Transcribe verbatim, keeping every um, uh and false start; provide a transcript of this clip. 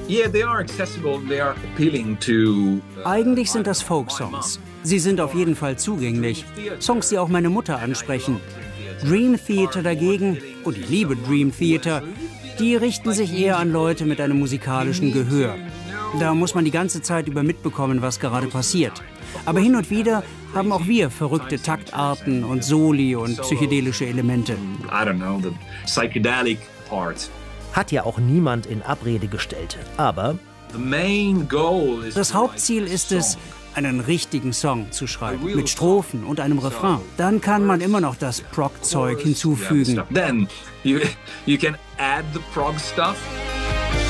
Eigentlich sind das Folk-Songs. Sie sind auf jeden Fall zugänglich. Songs, die auch meine Mutter ansprechen. Dream Theater dagegen, und ich liebe Dream Theater, die richten sich eher an Leute mit einem musikalischen Gehör. Da muss man die ganze Zeit über mitbekommen, was gerade passiert. Aber hin und wieder haben auch wir verrückte Taktarten und Soli und psychedelische Elemente. I don't know, the psychedelic part. Hat ja auch niemand in Abrede gestellt. Aber das Hauptziel ist es, einen richtigen Song zu schreiben, mit Strophen und einem Refrain. Dann kann man immer noch das Prog-Zeug hinzufügen. Then you, you can add the prog stuff.